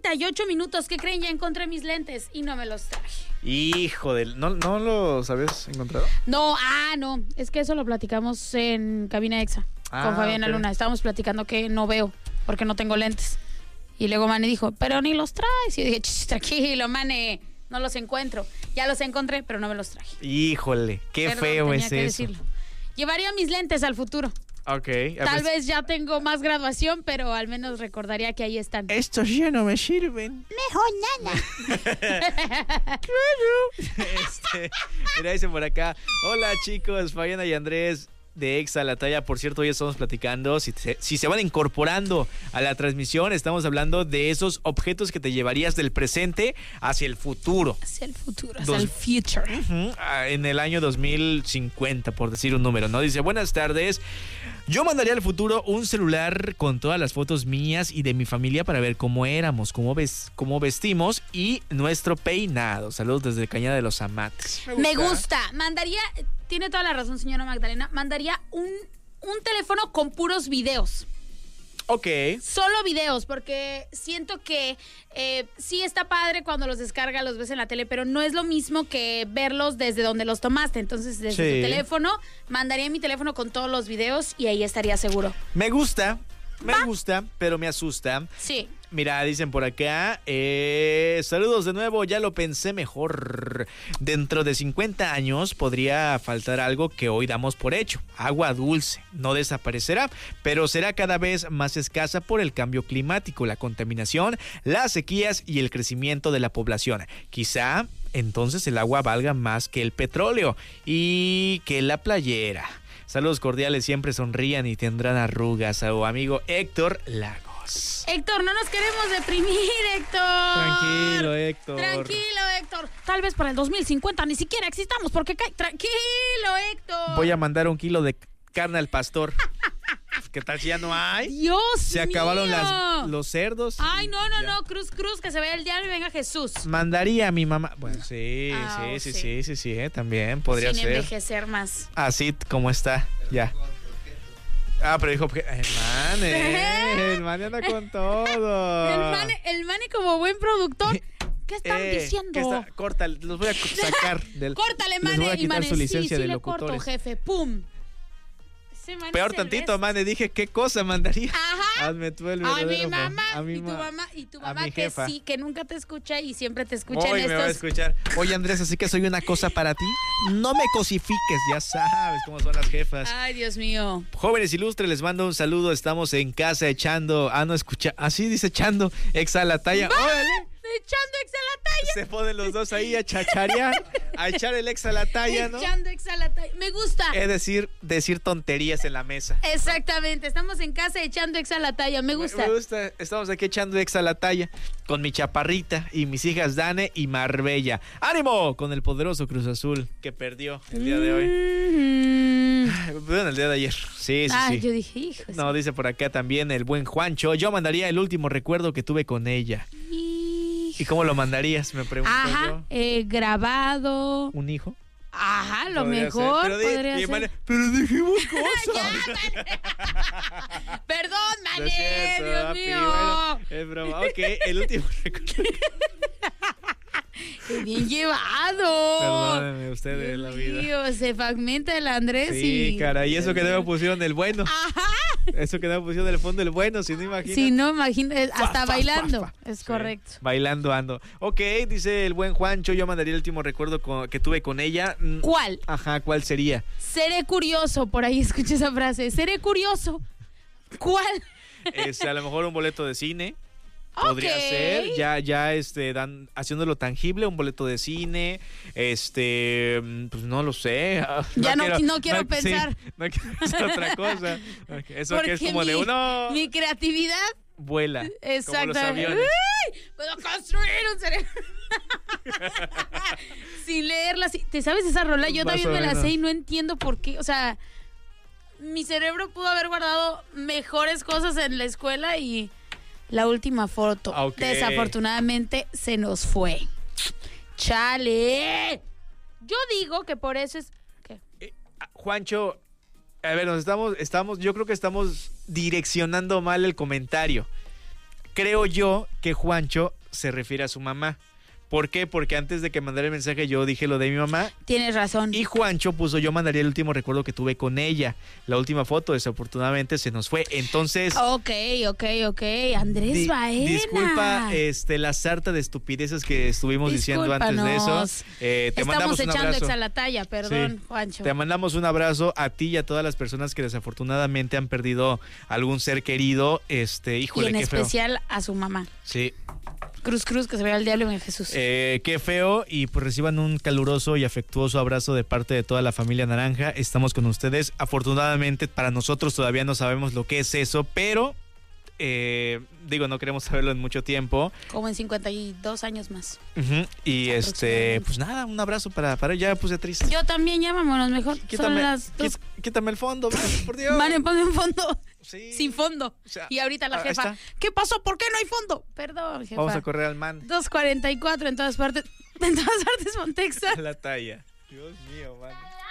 38 minutos. ¿Qué creen? Ya encontré mis lentes y no me los traje. Hijo de... ¿No los habías encontrado? No, no. Es que eso lo platicamos en Cabina Exa con Fabiana Luna. Estábamos platicando que no veo porque no tengo lentes. Y luego Mane dijo, pero ni los traes. Y yo dije, tranquilo, Mane, no los encuentro. Ya los encontré, pero no me los traje. Híjole, qué feo es eso. Decirlo. Llevaría mis lentes al futuro. Ok. Tal vez ya tengo más graduación, pero al menos recordaría que ahí están. Estos ya no me sirven. Mejor nada. Mira, dice por acá. Hola chicos, Fabiana y Andrés de Exa La Talla. Por cierto, hoy estamos platicando, si se van incorporando a la transmisión, estamos hablando de esos objetos que te llevarías del presente hacia el futuro. Hacia el futuro, hacia el future. En el año 2050, por decir un número, ¿no? Dice, buenas tardes. Yo mandaría al futuro un celular con todas las fotos mías y de mi familia para ver cómo éramos, cómo vestimos y nuestro peinado. Saludos desde Cañada de los Amates. Me gusta. Mandaría, tiene toda la razón, señora Magdalena, mandaría un teléfono con puros videos. Ok. Solo videos, porque siento que sí está padre cuando los descargas, los ves en la tele, pero no es lo mismo que verlos desde donde los tomaste. Entonces, desde tu teléfono, mandaría mi teléfono con todos los videos y ahí estaría seguro. Me gusta, pero me asusta. Sí. Mira, dicen por acá, saludos de nuevo, ya lo pensé mejor. Dentro de 50 años podría faltar algo que hoy damos por hecho. Agua dulce, no desaparecerá, pero será cada vez más escasa por el cambio climático, la contaminación, las sequías y el crecimiento de la población. Quizá entonces el agua valga más que el petróleo y que la playera. Saludos cordiales, siempre sonrían y tendrán arrugas. A tu amigo Héctor Lagos. Héctor, no nos queremos deprimir, Héctor. Tranquilo, Héctor. Tranquilo, Héctor. Tal vez para el 2050 ni siquiera existamos porque cae. Tranquilo, Héctor. Voy a mandar 1 kilo de carne al pastor. ¿Qué tal si ya no hay? Dios Se mío. acabaron los cerdos. Ay, no, cruz, que se vea el diario y venga Jesús. Mandaría a mi mamá. Bueno, sí, también podría ser. Sin envejecer más. Así como está, ya. Pero dijo, el Mane anda con todo. El Mane como buen productor. ¿Qué están diciendo? Córtale, los voy a sacar del. Córtale, les voy a Mane, y quitar Mane, su licencia sí de le locutores. corto, jefe, pum. Peor tantito, Mane, dije, ¿qué cosa mandaría? Ajá. Hazme tú el A verdadero mi mamá, y tu mamá mi que jefa. sí, que nunca te escucha y siempre te escucha Hoy en me va a escuchar. Oye, Andrés, así que soy una cosa para ti. No me cosifiques, ya sabes cómo son las jefas. Ay, Dios mío. Jóvenes ilustres, les mando un saludo. Estamos en casa echando. No escucha. Así dice echando. Exa La Talla. ¡Órale! Echando Exa La Talla. Se ponen los dos ahí a chacharear, a echar el Exa La Talla, ¿no? Echando Exa La Talla. Me gusta. Es decir tonterías en la mesa. Exactamente. Estamos en casa echando Exa La Talla. Me gusta. Me gusta. Estamos aquí echando Exa La Talla con mi chaparrita y mis hijas Dane y Marbella. ¡Ánimo! Con el poderoso Cruz Azul que perdió el día de hoy. Bueno, el día de ayer. Sí. Yo dije, hijo. No, dice por acá también el buen Juancho. Yo mandaría el último recuerdo que tuve con ella. ¿Y cómo lo mandarías? Me pregunto yo. Grabado. ¿Un hijo? Ajá, lo Podría mejor ser. podría ser. Mane, pero dijimos cosas. Perdón, Mane, No es cierto, Dios papi, mío. bueno, es broma. Ok, el último recuerdo. Qué bien llevado. Perdónenme ustedes la vida. Dios, se fragmenta el Andrés Sí, cara, y eso que no me pusieron el bueno. Ajá. Eso que no me pusieron el fondo el bueno, si no imaginas. Si no, imagínate, hasta bailando. Es Sí, correcto. bailando ando. Ok, dice el buen Juancho, yo mandaría el último recuerdo que tuve con ella. ¿Cuál? Ajá, ¿cuál sería? Seré curioso, por ahí escuché esa frase. Seré curioso. ¿Cuál? A lo mejor un boleto de cine. Podría ser, ya haciéndolo tangible, un boleto de cine, pues no lo sé. Ya no quiero pensar. Sí, no quiero pensar otra cosa. Eso porque que es como de uno mi creatividad vuela. Exacto. Como los aviones. ¡Uy! Puedo construir un cerebro. Sin leerla. ¿Te sabes esa rola? Yo Más también o me la menos. sé y no entiendo por qué. O sea, mi cerebro pudo haber guardado mejores cosas en la escuela y la última foto, desafortunadamente, se nos fue. ¡Chale! Yo digo que por eso es... ¿Qué? Juancho, a ver, yo creo que estamos direccionando mal el comentario. creo yo que Juancho se refiere a su mamá. ¿Por qué? Porque antes de que mandara el mensaje yo dije lo de mi mamá. Tienes razón. Y Juancho puso, yo mandaría el último recuerdo que tuve con ella. La última foto, desafortunadamente, se nos fue. Entonces... Ok. Andrés Baena. Disculpa la sarta de estupideces que estuvimos diciendo antes de eso. Te mandamos un abrazo. Estamos echando exa la talla, perdón, sí. Juancho. Te mandamos un abrazo a ti y a todas las personas que desafortunadamente han perdido algún ser querido. Híjole, y en qué especial feo. A su mamá. Sí. Cruz, que se vea el diablo en Jesús. Qué feo, y pues reciban un caluroso y afectuoso abrazo de parte de toda la familia Naranja. Estamos con ustedes. Afortunadamente para nosotros todavía no sabemos lo que es eso, pero no queremos saberlo en mucho tiempo. Como en 52 años más. Y pues nada, un abrazo para ya puse triste. Yo también, ya vámonos mejor. Quítame el fondo, por Dios. Vale, ponme un fondo. Sí. Sin fondo. O sea, y ahorita la jefa, ¿qué pasó? ¿Por qué no hay fondo? Perdón, jefa. Vamos a correr al man. 2:44 en todas partes. En todas partes, Montexa. La talla. Dios mío, man.